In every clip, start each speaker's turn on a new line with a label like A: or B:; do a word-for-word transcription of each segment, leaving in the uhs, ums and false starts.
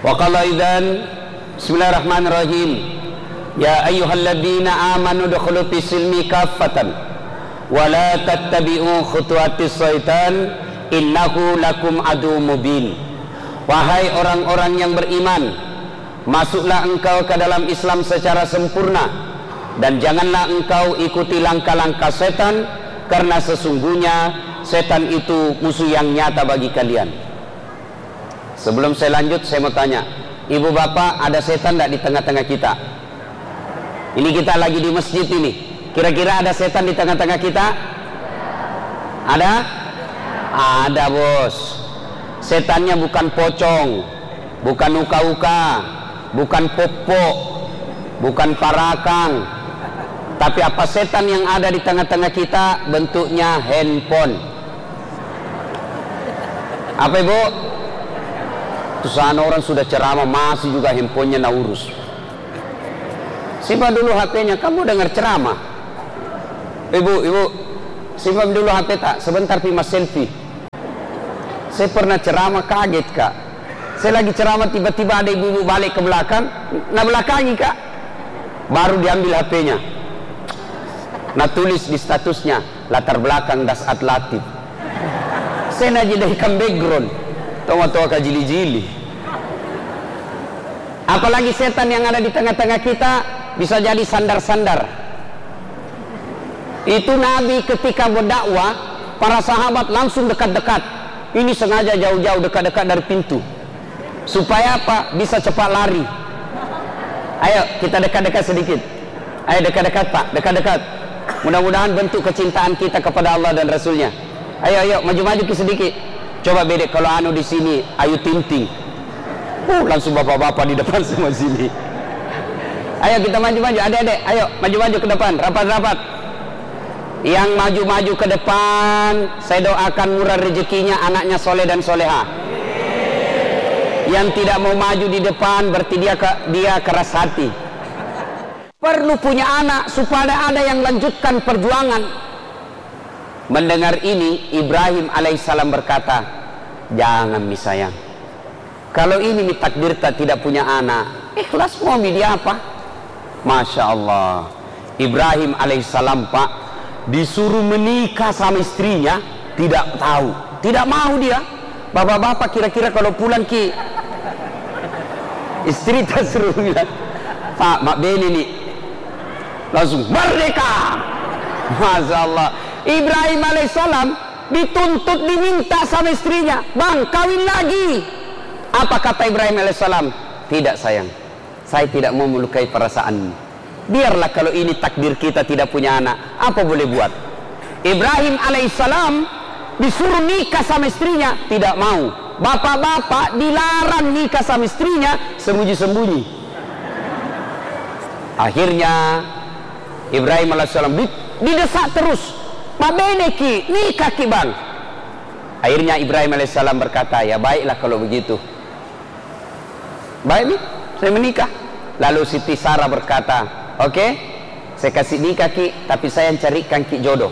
A: Wa qala idzan bismillahirrahmanirrahim ya ayyuhalladzina amanu dukhulu fis silmi kaffatan wa la tattabi'u khutuwatis syaitan innahu lakum adu mubin. Wahai orang-orang yang beriman, masuklah engkau ke dalam Islam secara sempurna dan janganlah engkau ikuti langkah-langkah setan, karena sesungguhnya setan itu musuh yang nyata bagi kalian. Sebelum saya lanjut, saya mau tanya, ibu bapak, ada setan tidak di tengah-tengah kita? Ini kita lagi di masjid ini, kira-kira ada setan di tengah-tengah kita? Ada? Ada bos. Setannya bukan pocong, bukan uka-uka, bukan popok, bukan parakang, tapi apa setan yang ada di tengah-tengah kita? Bentuknya handphone. Apa ibu? Sana orang sudah ceramah masih juga handphonenya nak urus. Simpan dulu H P-nya, kamu dengar ceramah. Ibu, ibu, simpan dulu H P tak? Sebentar pi mas selfie. Saya pernah ceramah kaget kak. Saya lagi ceramah tiba-tiba ada ibu-ibu balik ke belakang, nah belakangi kak. Baru diambil H P-nya. Nah tulis di statusnya latar belakang das atlatif. Saya najidahkan background. Tawa-tawa kajili-jili. Apalagi setan yang ada di tengah-tengah kita bisa jadi sandar-sandar. Itu Nabi ketika berdakwah, para sahabat langsung dekat-dekat. Ini sengaja jauh-jauh dekat-dekat dari pintu. Supaya apa? Bisa cepat lari. Ayo kita dekat-dekat sedikit. Ayo dekat-dekat pak, dekat-dekat. Mudah-mudahan bentuk kecintaan kita kepada Allah dan Rasulnya. Ayo, ayo maju-maju sedikit. Coba bedek kalau anu di sini, Ayu Ting Ting. Uh, langsung bapak-bapak di depan semua sini. Ayo kita maju-maju, adik-adik, ayo maju-maju ke depan, rapat-rapat. Yang maju-maju ke depan, saya doakan murah rezekinya, anaknya soleh dan soleha. Yang tidak mau maju di depan, berarti dia ke, dia keras hati. Perlu punya anak supaya ada yang lanjutkan perjuangan. Mendengar ini, Ibrahim alaihissalam berkata, jangan mi sayang, kalau ini mi takdir tak tidak punya anak, ikhlas mau mi dia apa? Masya Allah, Ibrahim alaihissalam pak disuruh menikah sama istrinya, tidak tahu, tidak mau dia. Bapak-bapak kira-kira kalau pulang ki istri tak suruh bilang, pak mak beli nih, langsung merdeka. Masya Allah, Ibrahim alaihissalam dituntut diminta sama istrinya, bang kawin lagi. Apa kata Ibrahim alaihissalam? Tidak sayang, saya tidak mau melukai perasaanmu. Biarlah kalau ini takdir kita tidak punya anak, apa boleh buat. Ibrahim alaihissalam disuruh nikah sama istrinya, tidak mau. Bapak-bapak dilarang nikah sama istrinya, sembunyi-sembunyi. Akhirnya Ibrahim alaihissalam didesak terus, Pak Beneki nikah ki bang. Akhirnya Ibrahim alaihissalam berkata, ya baiklah kalau begitu. Baik nih, saya menikah. Lalu Siti Sarah berkata, oke, okay, saya kasih nikah ki, tapi saya carikan ki jodoh.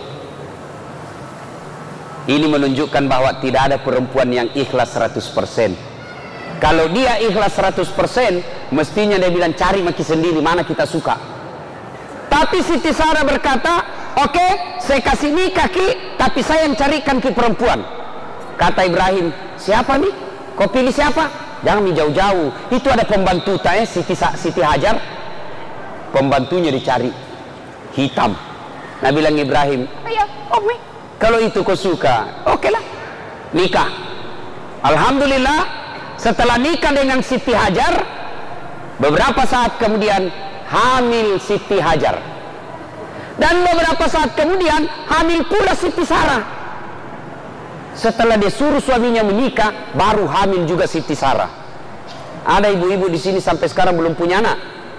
A: Ini menunjukkan bahwa tidak ada perempuan yang ikhlas seratus persen. Kalau dia ikhlas seratus persen, mestinya dia bilang cari maki sendiri mana kita suka. Tapi Siti Sarah berkata, oke, okay, saya kasih nikah ki, tapi saya yang carikan ki perempuan. Kata Ibrahim, siapa nih? Kau pilih siapa? Jangan jauh-jauh. Itu ada pembantu tanya Siti, Siti Hajar. Pembantunya dicari hitam. Nah bilang Ibrahim, ayah, oke, kalau itu kau suka, oke lah, nikah. Alhamdulillah, setelah nikah dengan Siti Hajar, beberapa saat kemudian hamil Siti Hajar, dan beberapa saat kemudian hamil pula Siti Sarah. Setelah dia suruh suaminya menikah, baru hamil juga Siti Sarah. Ada ibu-ibu di sini sampai sekarang belum punya anak?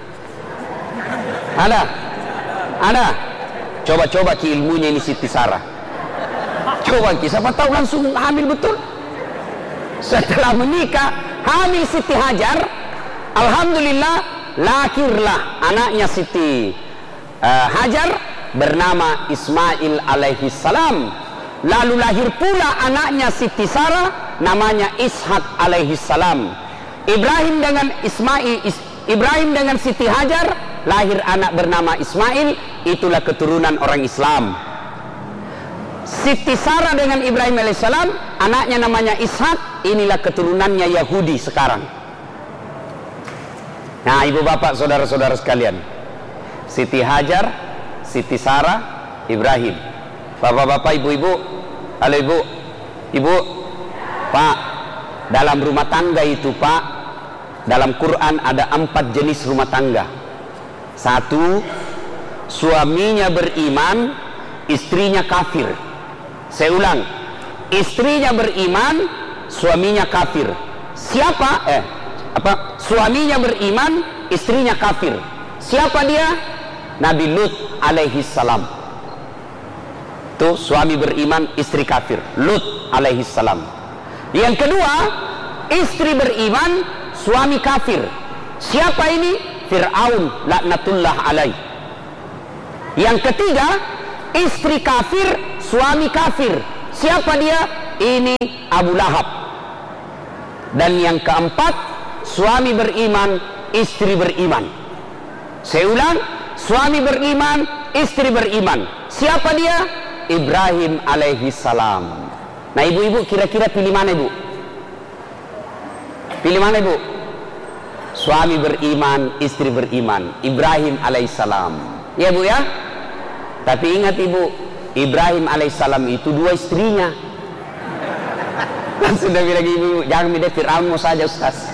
A: Ada? Ada? Coba-coba ki ilmunya ini Siti Sarah. Coba ki, siapa tahu langsung hamil betul. Setelah menikah, hamil Siti Hajar, alhamdulillah lahirlah anaknya Siti uh, Hajar bernama Ismail alaihi salam. Lalu lahir pula anaknya Siti Sarah namanya Ishak alaihi salam. Ibrahim dengan Ismail, Ibrahim dengan Siti Hajar lahir anak bernama Ismail, itulah keturunan orang Islam. Siti Sarah dengan Ibrahim alaihissalam anaknya namanya Ishak, inilah keturunannya Yahudi sekarang. Nah, ibu bapak saudara-saudara sekalian, Siti Hajar, Siti Sarah, Ibrahim. Bapak-bapak, ibu-ibu, halo ibu, ibu, pak, dalam rumah tangga itu pak, dalam Quran ada empat jenis rumah tangga. Satu, suaminya beriman, istrinya kafir. Saya ulang, istrinya beriman, suaminya kafir. Siapa? Eh, apa? Suaminya beriman, istrinya kafir. Siapa dia? Nabi Lut alaihi salam. Tuh, suami beriman, istri kafir. Lut alaihi salam. Yang kedua, istri beriman, suami kafir. Siapa ini? Fir'aun laknatullah alaih. Yang ketiga, istri kafir, suami kafir. Siapa dia? Ini Abu Lahab. Dan yang keempat, suami beriman, istri beriman. Saya ulang, suami beriman, istri beriman. Siapa dia? Ibrahim alaihi salam. Nah, ibu-ibu kira-kira pilih mana ibu? Pilih mana ibu? Suami beriman, istri beriman, Ibrahim alaihissalam. Ya bu ya. Tapi ingat ibu, Ibrahim alaihissalam itu dua istrinya. Sudah bilang ibu, jangan milih Fir'aun saja Ustaz.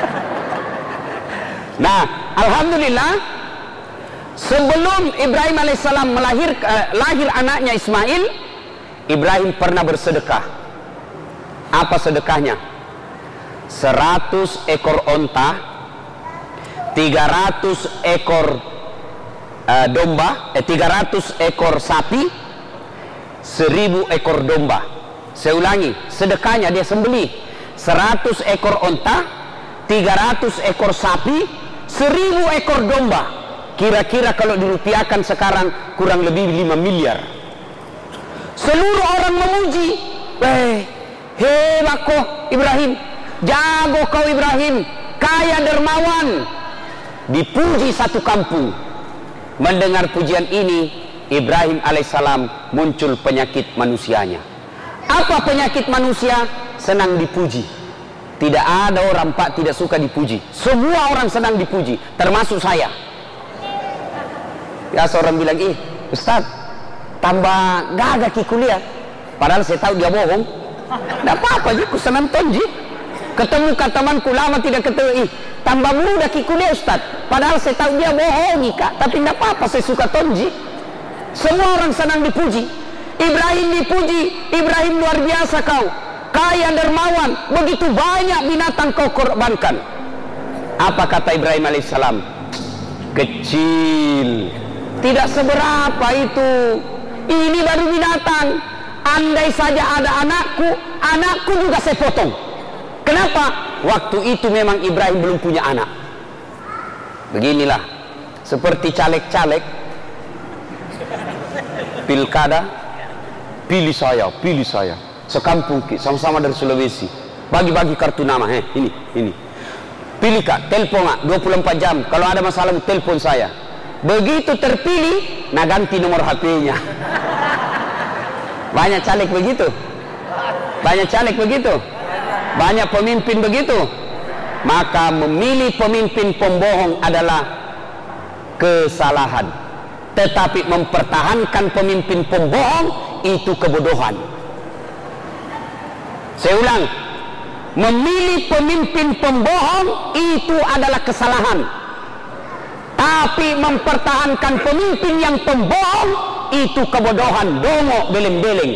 A: Nah, alhamdulillah, sebelum Ibrahim alaihissalam melahir eh, lahir anaknya Ismail, Ibrahim pernah bersedekah. Apa sedekahnya? Seratus ekor onta, tiga ratus ekor uh, domba, eh, tiga ratus ekor sapi, seribu ekor domba. Saya ulangi, sedekahnya dia sembelih seratus ekor onta, tiga ratus ekor sapi, seribu ekor domba. Kira-kira kalau dirupiahkan sekarang kurang lebih lima miliar. Seluruh orang memuji, weh, hebat kau Ibrahim, jago kau Ibrahim, kaya dermawan. Dipuji satu kampung. Mendengar pujian ini, Ibrahim alaihissalam muncul penyakit manusianya. Apa penyakit manusia? Senang dipuji. Tidak ada orang pak tidak suka dipuji. Semua orang senang dipuji, termasuk saya. Ya, seorang bilang, ih Ustaz, tambah gagah ki kuliah. Padahal saya tahu dia bohong. Tidak apa-apa, aku senang tonji. Ketemu ke temanku lama tidak ketemu, ih tambah muda ki kuliah Ustaz. Padahal saya tahu dia bohong kak, tapi tidak apa-apa, saya suka tonji. Semua orang senang dipuji. Ibrahim dipuji, Ibrahim luar biasa kau, kaya dermawan, begitu banyak binatang kau korbankan. Apa kata Ibrahim alaihissalam? Kecil, tidak seberapa itu. Ini baru binatang. Andai saja ada anakku, anakku juga saya potong. Kenapa? Waktu itu memang Ibrahim belum punya anak. Beginilah, seperti caleg-caleg pilkada, pilih saya, pilih saya, sekampung sama-sama dari Sulawesi, bagi-bagi kartu nama, eh ini, ini, pilih kak, telepon kak, dua puluh empat jam, kalau ada masalah telepon saya. Begitu terpilih, nah ganti nomor H P-nya. Banyak caleg begitu, banyak caleg begitu, banyak pemimpin begitu. Maka memilih pemimpin pembohong adalah kesalahan, tetapi mempertahankan pemimpin pembohong itu kebodohan. Saya ulang, memilih pemimpin pembohong itu adalah kesalahan, tapi mempertahankan pemimpin yang pembohong itu kebodohan. Dongo beleng-beleng.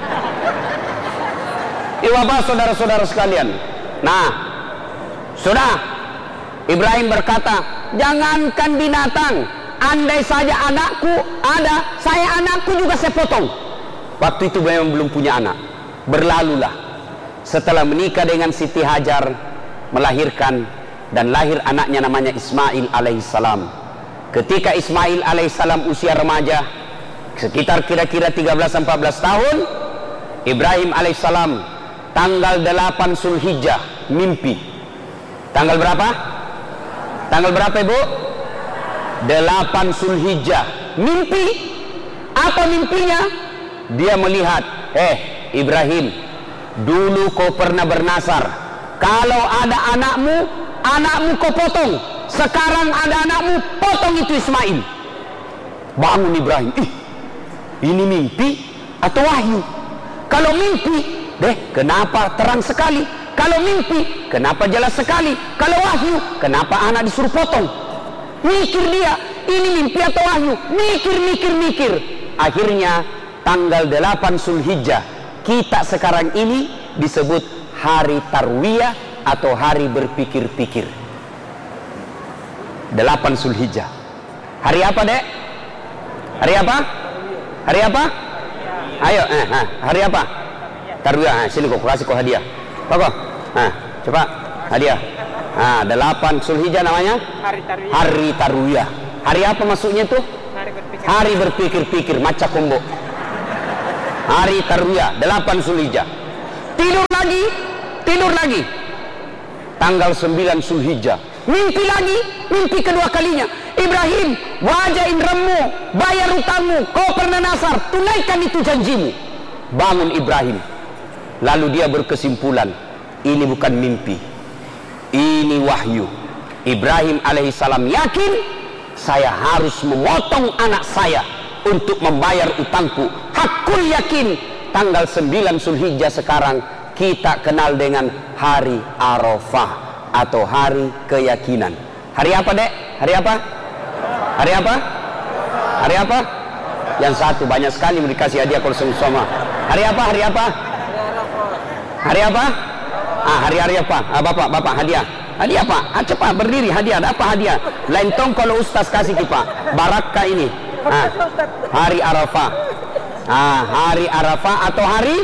A: Iwabah saudara-saudara sekalian. Nah, sudah, Ibrahim berkata, jangankan binatang, andai saja anakku ada, saya anakku juga saya potong. Waktu itu memang belum punya anak. Berlalulah. Setelah menikah dengan Siti Hajar, melahirkan dan lahir anaknya namanya Ismail alaihissalam. Ketika Ismail alaihissalam usia remaja, sekitar kira-kira tiga belas sampai empat belas tahun, Ibrahim alaihissalam tanggal delapan Zulhijjah mimpi. Tanggal berapa? Tanggal berapa Ibu? delapan Zulhijjah. Mimpi. Apa mimpinya? Dia melihat, eh Ibrahim, dulu kau pernah bernasar. Kalau ada anakmu, anakmu kau potong. Sekarang ada anakmu, potong itu Ismail. Bangun Ibrahim. Ih, ini mimpi atau wahyu? Kalau mimpi, deh, kenapa terang sekali? Kalau mimpi, kenapa jelas sekali? Kalau wahyu, kenapa anak disuruh potong? Mikir dia, ini mimpi atau wahyu? Mikir, mikir, mikir. Akhirnya tanggal delapan Zulhijjah kita sekarang ini disebut hari tarwiyah atau hari berpikir-pikir. delapan Zulhijjah. Hari apa, Dek? Hari apa? Hari apa? Ayo, eh, eh, hari apa? Tarwiyah. Eh, sini kok kasih kok hadiah. Kok? Nah, coba hadiah. Nah, delapan Zulhijjah namanya? Hari tarwiyah. Hari tarwiyah. Hari apa maksudnya tuh? Hari berpikir. Hari berpikir-pikir, maca kombo. Hari tarwiyah, delapan Zulhijjah. Tidur lagi, tidur lagi. Tanggal sembilan Zulhijjah. Mimpi lagi, mimpi kedua kalinya. Ibrahim, wajah inderamu, bayar utangmu, kau pernah nasar, tunaikan itu janjimu. Bangun Ibrahim. Lalu dia berkesimpulan, ini bukan mimpi, ini wahyu. Ibrahim alaihissalam yakin, saya harus memotong anak saya untuk membayar utangku. Hakul yakin. Tanggal sembilan Zulhijjah sekarang kita kenal dengan hari Arafah atau hari keyakinan. Hari apa, Dek? Hari apa? Hari apa? Hari apa? Yang satu banyak sekali mau dikasih hadiah kalau sama. Hari apa? Hari apa? Hari apa? Ah, hari-hari apa? Ah, Bapak, Bapak hadiah. Hadiah Pak. Ah, cepat berdiri hadiah. Ada apa hadiah? Lain tong kalau Ustaz kasih kita. Barakah ini. Ah, hari Arafah. Ah, hari Arafah atau hari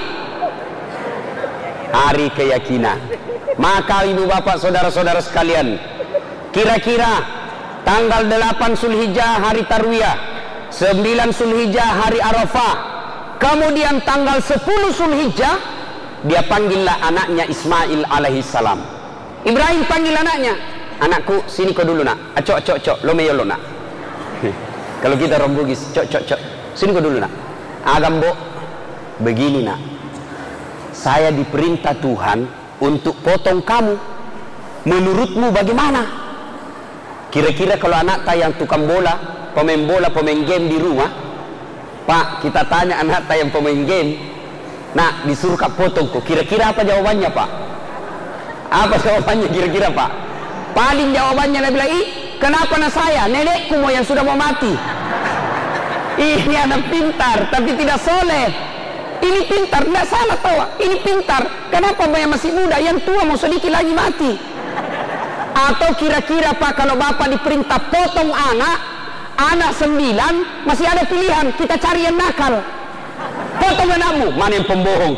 A: hari keyakinan. Maka ibu bapak saudara-saudara sekalian, kira-kira tanggal delapan Zulhijjah hari tarwiyah, sembilan Zulhijjah hari Arafah, kemudian tanggal sepuluh Zulhijjah dia panggillah anaknya Ismail alaihissalam. Ibrahim panggil anaknya, anakku sini kau dulu nak. Acok acok acok lo meyo lo nak. Kalau kita rombugis, cok cok cok, sini kau dulu nak. Agambo, begini nak, saya diperintah Tuhan untuk potong kamu. Menurutmu bagaimana? Kira-kira kalau anak yang tukang bola, pemain bola, pemain game di rumah, Pak, kita tanya anak yang pemain game, nak disuruh kak potong kok, kira-kira apa jawabannya Pak? Apa jawabannya kira-kira Pak? Paling jawabannya dia bilang, ih kenapa anak saya, nenekku mau yang sudah mau mati. Ini anak pintar tapi tidak soleh. Ini pintar, tidak salah tahu. Ini pintar, kenapa yang masih muda, yang tua mau sedikit lagi mati. Atau kira-kira Pak, kalau Bapak diperintah potong anak, anak sembilan, masih ada pilihan, kita cari yang nakal. Potong anakmu, mana yang pembohong.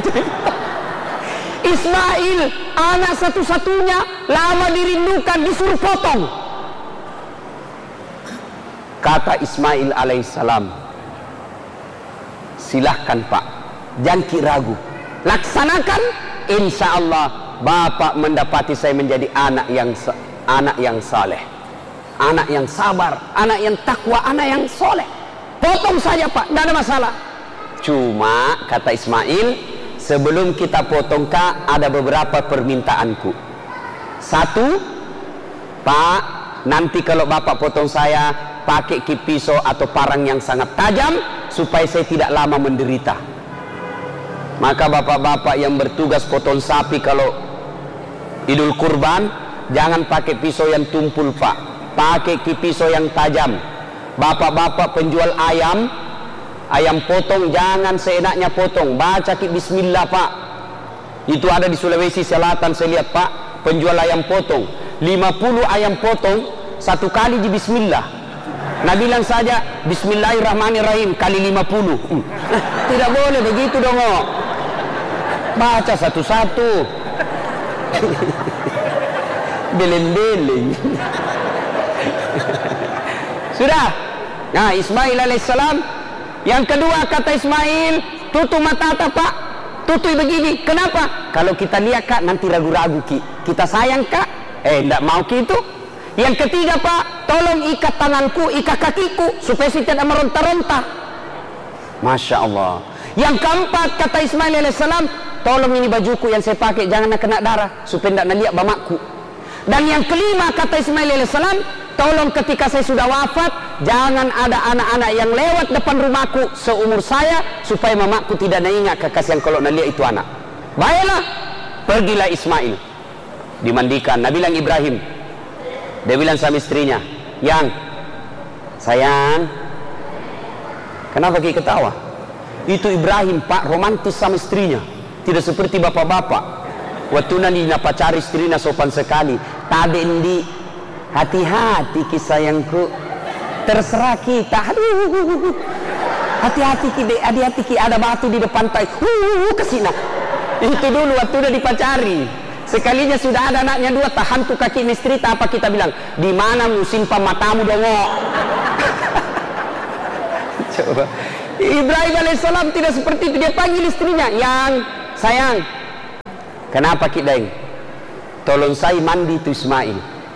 A: Ismail, anak satu-satunya, lama dirindukan, disuruh potong. Kata Ismail alaihissalam, silahkan Pak, jangan ragu, laksanakan, insya Allah Bapak mendapati saya menjadi anak yang anak yang saleh, anak yang sabar, anak yang takwa, anak yang soleh. Potong saja Pak, tidak ada masalah. Cuma kata Ismail, sebelum kita potong Kak, ada beberapa permintaanku. Satu, Pak, nanti kalau Bapak potong saya, pakai pisau atau parang yang sangat tajam supaya saya tidak lama menderita. Maka bapak-bapak yang bertugas potong sapi kalau Idul Kurban, jangan pakai pisau yang tumpul Pak, pakai pisau yang tajam. Bapak-bapak penjual ayam, ayam potong jangan seenaknya potong, baca bismillah Pak. Itu ada di Sulawesi Selatan saya lihat Pak, penjual ayam potong lima puluh ayam potong satu kali di bismillah. Nah bilang saja bismillahirrahmanirrahim kali lima puluh. hmm. Tidak boleh begitu dong oh. Baca satu-satu. Beleng-beleng. Sudah. Nah Ismail alaihissalam, yang kedua kata Ismail, tutup mata Pak, tutup begini. Kenapa? Kalau kita lihat Kak nanti ragu-ragu Ki. Kita sayang Kak, Eh, tidak mau gitu. Yang ketiga, Pak, tolong ikat tanganku, ikat kakiku supaya saya tidak meronta-ronta. Masya Allah. Yang keempat, kata Ismail alaihissalam, tolong ini bajuku yang saya pakai jangan kena darah supaya tidak naliak bamaku. Dan yang kelima, kata Ismail alaihissalam, tolong ketika saya sudah wafat jangan ada anak-anak yang lewat depan rumahku seumur saya supaya mamaku tidak ingat kekasihan kalau naliak itu anak. Baiklah, pergilah Ismail, dimandikan. Nabi bilang Ibrahim, dia bilang sama istrinya, yang sayang, kenapa kita ketawa? Itu Ibrahim, Pak, romantis sama istrinya, tidak seperti bapak-bapak. Waktu nanti napa cari istrinya sopan sekali. Tadi di hati-hati kisayangku, terserah kita. Hati-hati ki, hati-hati ki, ada batu di depan tai. Uh, kesina. Itu dulu waktu udah dipacari. Sekalinya sudah ada anaknya dua, tahan tuh kaki istri, apa kita bilang? Di mana musim matamu dongok? Coba. Ibrahim alaihissalam tidak seperti itu. Dia panggil istrinya, yang sayang, kenapa kita ini? Tolong saya mandi itu Ismail,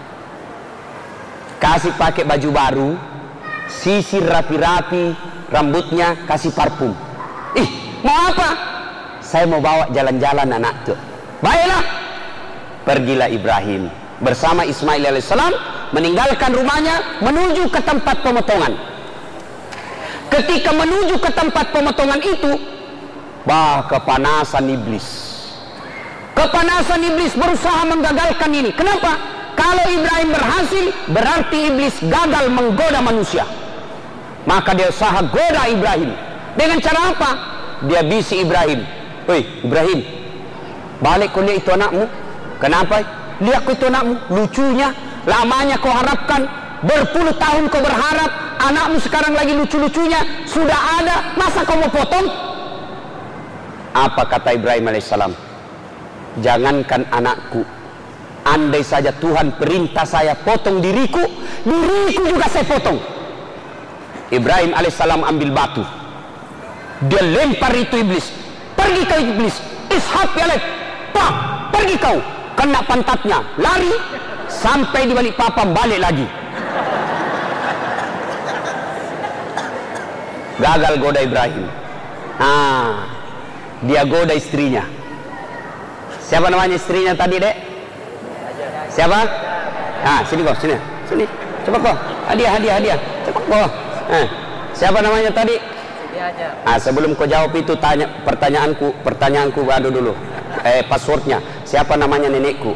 A: kasih pakai baju baru, sisir rapi-rapi rambutnya, kasih parfum. Ih, mau apa? Saya mau bawa jalan-jalan anak tuh. Baiklah, pergilah Ibrahim bersama Ismail alaihissalam meninggalkan rumahnya menuju ke tempat pemotongan. Ketika menuju ke tempat pemotongan itu, bah, kepanasan iblis. Kepanasan iblis berusaha menggagalkan ini. Kenapa? Kalau Ibrahim berhasil, berarti iblis gagal menggoda manusia. Maka dia usaha goda Ibrahim. Dengan cara apa? Dia bisi Ibrahim. Woi Ibrahim, balik kau lihat itu anakmu. Kenapa? Lihat kau itu anakmu, lucunya. Lamanya kau harapkan, berpuluh tahun kau berharap, anakmu sekarang lagi lucu-lucunya sudah ada, masa kau mau potong? Apa kata Ibrahim alaihissalam? Jangankan anakku, andai saja Tuhan perintah saya potong diriku, diriku juga saya potong. Ibrahim alaihissalam ambil batu, dia lempar itu iblis. Pergi kau iblis, ishab ya lek, pak, pergi kau. Kena pantatnya, lari sampai di balik papan, balik lagi. Gagal goda Ibrahim. Ah, dia goda istrinya. Siapa namanya istrinya tadi, Dek? Siapa? Ah, sini kau, sini, sini. Coba kau, hadiah, hadiah, hadiah. Coba kau. Eh, siapa namanya tadi? Ah, sebelum kau jawab itu tanya pertanyaanku, pertanyaanku aduh dulu. Eh, passwordnya. Siapa namanya nenekku?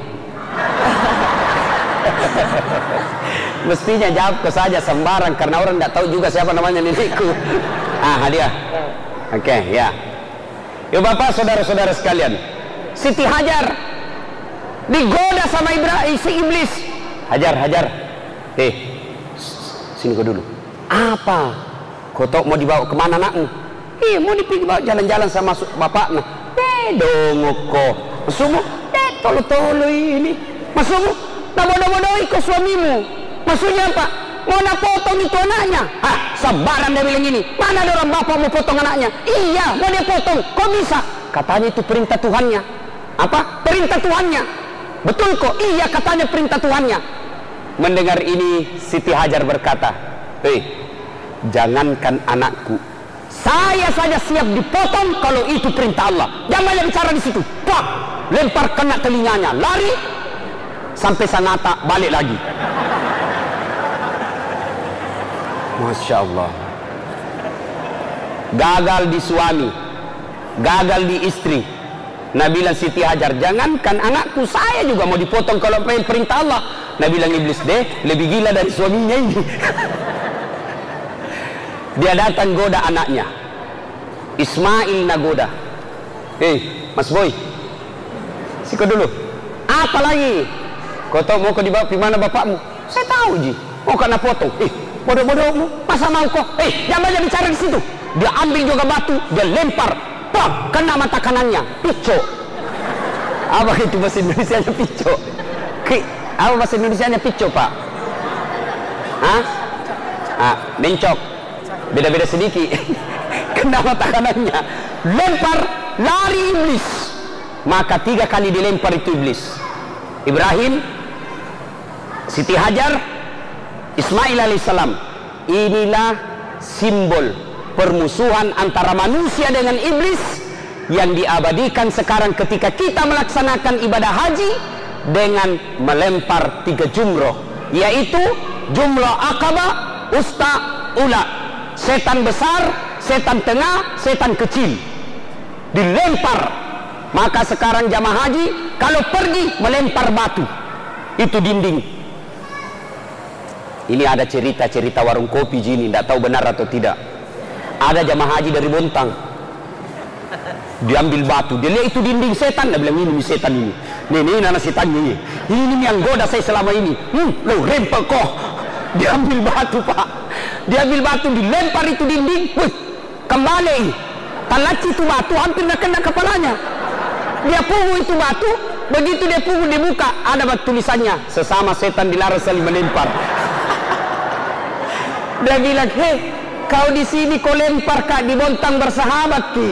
A: Mestinya jawab ke saja sembarang karena orang tidak tahu juga siapa namanya nenekku. Ah, hadiah. Oke, okay, ya. Yuk Bapak, saudara-saudara sekalian, Siti Hajar digoda sama Ibrahim, si iblis. Hajar, Hajar. Eh, sini kau dulu. Apa? Kau tahu mau dibawa kemana anakmu? Eh, mau dipikir bawa jalan-jalan sama bapaknya. Eh, dongok kau. Maksudmu? Eh, tolo-tolo ini. Maksudmu? Nak bodoh-bodohi kau suamimu. Maksudnya apa? Mau nak potong itu anaknya? Hah, sembarang dia bilang ini. Mana ada orang bapak mau potong anaknya? Iya, mau dia potong. Kok bisa? Katanya itu perintah Tuhannya. Apa? Perintah Tuhannya. Betul kok? Iya, katanya perintah Tuhannya. Mendengar ini, Siti Hajar berkata, hei, jangankan anakku, saya saja siap dipotong kalau itu perintah Allah. Jangan banyak bicara di situ. Pak, lempar kena telinganya, lari sampai Sanata, balik lagi. Masya Allah. Gagal di suami, gagal di istri. Nabi bilang Siti Hajar, jangankan anakku, saya juga mau dipotong kalau perintah Allah. Nabi bilang iblis deh lebih gila dari suaminya ini. Dia datang goda anaknya Ismail, nagoda. Hei Mas Boy, siko dulu. Apa lagi? Kau tahu mau kau dibawa di mana bapakmu? Saya tahu ji. Mau kena potong. Eh, bodoh-bodohmu. Masa mau kau? Eh, jangan banyak bicara di situ. Dia ambil juga batu, dia lempar. Pak, kena mata kanannya. Pico. Apa itu bahasa Indonesianya pico? Ki, apa bahasa Indonesianya pico, Pak? Hah? Ah, mencok. Beda-beda sedikit. Kena mata kanannya, lempar, lari iblis. Maka tiga kali dilempar itu iblis. Ibrahim Siti Hajar, Ismail alaihissalam. Inilah simbol permusuhan antara manusia dengan iblis yang diabadikan sekarang ketika kita melaksanakan ibadah haji dengan melempar tiga jumroh, yaitu jumroh Aqabah, Usta, Ula. Setan besar, setan tengah, setan kecil dilempar. Maka sekarang jamaah haji kalau pergi melempar batu, itu dinding. Ini ada cerita-cerita warung kopi gini, tidak tahu benar atau tidak. Ada jamaah haji dari Bontang, diambil batu, dia lihat itu dinding setan, dia bilang ini setan ini, nih ini anak setannya ini, ini yang goda saya selama ini. Hmm, lo rempel kok, diambil batu pak, diambil batu, dilempar itu dinding, wih, kembali, talaci itu batu hampir nak kena kepalanya. Dia pukul itu batu, begitu dia pukul di muka ada batu tulisannya, sesama setan dilarang saling melempar. Dia bilang, hei, kau di sini kau lempar kak, di Bontang bersahabat ki.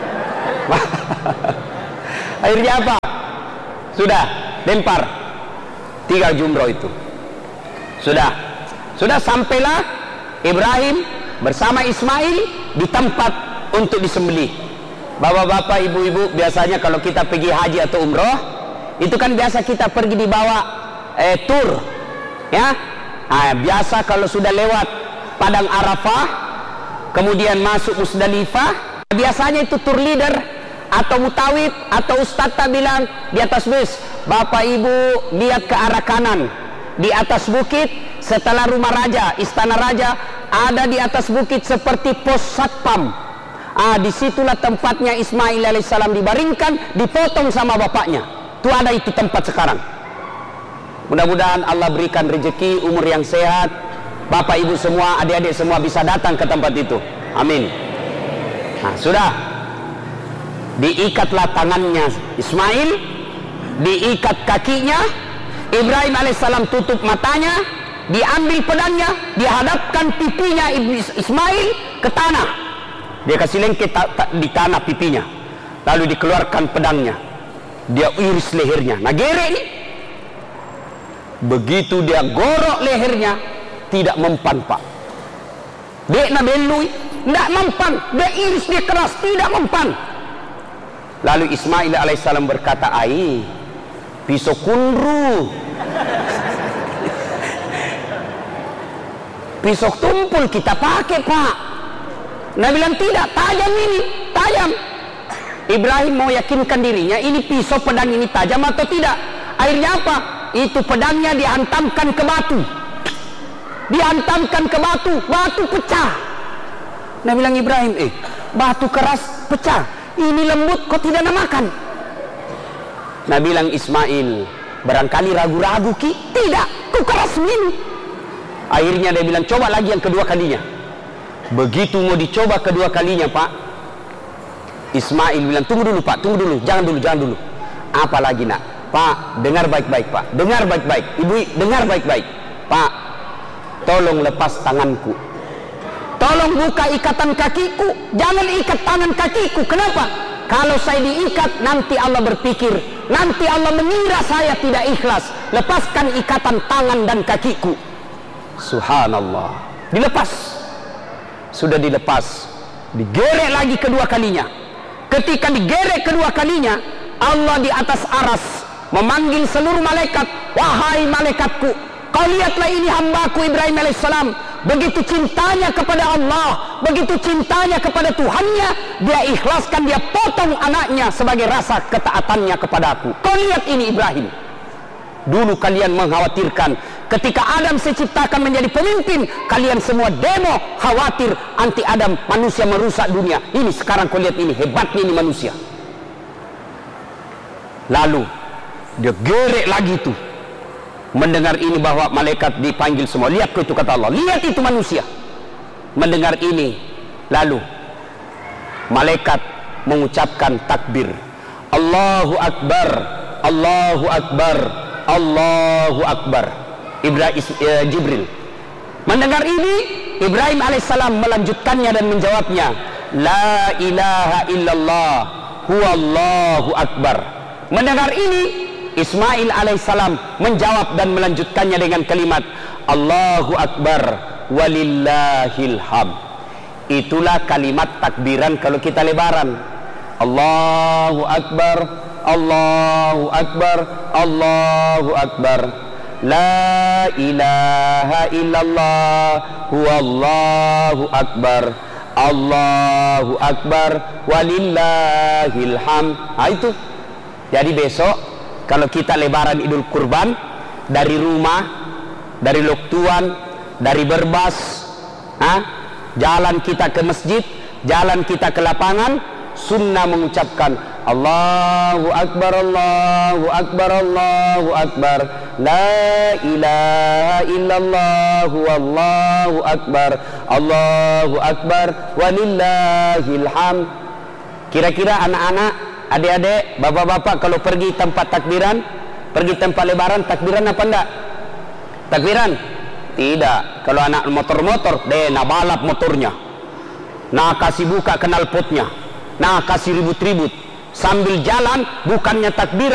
A: Akhirnya apa? Sudah lempar tiga jumroh itu. Sudah, sudah sampailah Ibrahim bersama Ismail di tempat untuk disembelih. Bapak-bapak, ibu-ibu, biasanya kalau kita pergi haji atau umroh, itu kan biasa kita pergi dibawa eh, tur, ya. Nah, biasa kalau sudah lewat Padang Arafah, kemudian masuk Musdalifah, biasanya itu tur leader atau mutawid atau ustadz tak bilang di atas bus, bapak ibu lihat ke arah kanan, di atas bukit setelah rumah raja, istana raja, ada di atas bukit seperti pos satpam. Ah, disitulah tempatnya Ismail alaihissalam dibaringkan, dipotong sama bapaknya. Itu ada itu tempat sekarang. Mudah-mudahan Allah berikan rezeki, umur yang sehat, bapak ibu semua, adik-adik semua bisa datang ke tempat itu. Amin. Nah, sudah diikatlah tangannya Ismail, diikat kakinya. Ibrahim alaihissalam tutup matanya, diambil pedangnya, dihadapkan pipinya Ismail ke tanah. Dia kasih lengket ta ta di tanah pipinya, lalu dikeluarkan pedangnya, dia iris lehernya. Nah gerek ini, begitu dia gorok lehernya, tidak mempan pak. Dia nak belui, tidak mempan. Dia iris, dia keras, tidak mempan. Lalu Ismail alaihissalam berkata, ai pisau kundru, pisau tumpul kita pakai pak. Nabi bilang tidak, tajam ini, tajam. Ibrahim mau yakinkan dirinya, ini pisau pedang ini tajam atau tidak. Akhirnya apa? Itu pedangnya dihantamkan ke batu, dihantamkan ke batu, batu pecah. Nabi bilang Ibrahim, eh batu keras pecah, ini lembut kok tidak nak makan. Nabi bilang Ismail, barangkali ragu-ragu ki, tidak, ku keras ini. Akhirnya dia bilang coba lagi yang kedua kalinya. Begitu mau dicoba kedua kalinya pak, Ismail bilang tunggu dulu pak, tunggu dulu, jangan dulu, jangan dulu. Apa lagi nak? Pak, dengar baik-baik pak, dengar baik-baik, ibu dengar baik-baik. Pak, tolong lepas tanganku, tolong buka ikatan kakiku, jangan ikat tangan kakiku. Kenapa? Kalau saya diikat nanti Allah berpikir, nanti Allah mengira saya tidak ikhlas. Lepaskan ikatan tangan dan kakiku. Subhanallah, dilepas. Sudah dilepas, digerek lagi kedua kalinya. Ketika digerek kedua kalinya, Allah di atas aras memanggil seluruh malaikat, wahai malaikatku, kau lihatlah ini hambaku Ibrahim alaihissalam, begitu cintanya kepada Allah, begitu cintanya kepada Tuhannya, dia ikhlaskan, dia potong anaknya sebagai rasa ketaatannya kepadaku. Kau lihat ini Ibrahim. Dulu kalian mengkhawatirkan ketika Adam saya ciptakan menjadi pemimpin, kalian semua demo khawatir anti Adam, manusia merusak dunia. Ini sekarang kau lihat ini hebatnya ini manusia. Lalu dia gerek lagi tuh, mendengar ini bahwa malaikat dipanggil semua. Lihat kau itu kata Allah, lihat itu manusia. Mendengar ini, lalu malaikat mengucapkan takbir, Allahu Akbar, Allahu Akbar, Allahu Akbar. Ibrahim, eh, Jibril mendengar ini, Ibrahim alaihissalam melanjutkannya dan menjawabnya, La ilaha illallah huwallahu akbar. Mendengar ini, Ismail alaihissalam menjawab dan melanjutkannya dengan kalimat Allahu Akbar walillahil hamd. Itulah kalimat takbiran kalau kita lebaran. Allahu Akbar, Allahu Akbar, Allahu Akbar. La ilaha illallah huwallahu akbar. Allahu Akbar walillahil hamd. Nah, itu. Jadi besok kalau kita lebaran Idul Kurban, dari rumah, dari Loktuan, dari Berbas, ah, jalan kita ke masjid, jalan kita ke lapangan, sunnah mengucapkan Allahu Akbar, Allahu Akbar, Allahu Akbar, la ilaha illallah wallahu akbar, Allahu Akbar walillahil hamd. Kira-kira anak-anak, adik-adik, bapak-bapak kalau pergi tempat takbiran, pergi tempat lebaran, takbiran apa enggak? Takbiran? Tidak. Kalau anak motor-motor, deh nak balap motornya, nak kasih buka knalpotnya, nah kasih ribut-ribut sambil jalan, bukannya takbiran